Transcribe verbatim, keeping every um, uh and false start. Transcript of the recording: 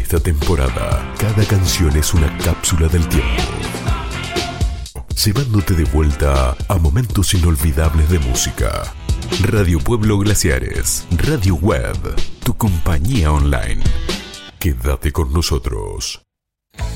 esta temporada, cada canción es una cápsula del tiempo, llevándote de vuelta a momentos inolvidables de música. Radio Pueblo Glaciares, Radio Web, tu compañía online. Quédate con nosotros.